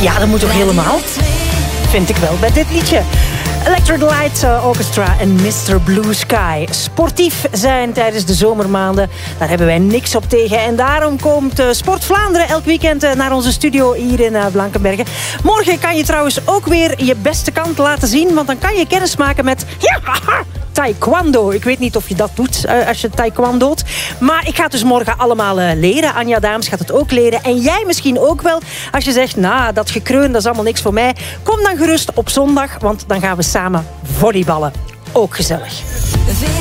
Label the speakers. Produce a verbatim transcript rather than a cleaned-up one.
Speaker 1: Ja, dat moet toch helemaal? Vind ik wel bij dit liedje. Electric Light Orchestra en mister Blue Sky. Sportief zijn tijdens de zomermaanden, daar hebben wij niks op tegen. En daarom komt Sport Vlaanderen elk weekend naar onze studio hier in Blankenberge. Morgen kan je trouwens ook weer je beste kant laten zien, want dan kan je kennis maken met ja, taekwondo. Ik weet niet of je dat doet als je taekwondo't. Maar ik ga het dus morgen allemaal leren. Anja Daams gaat het ook leren. En jij misschien ook wel. Als je zegt, nou, dat gekreun, dat is allemaal niks voor mij. Kom dan gerust op zondag, want dan gaan we samen volleyballen. Ook gezellig.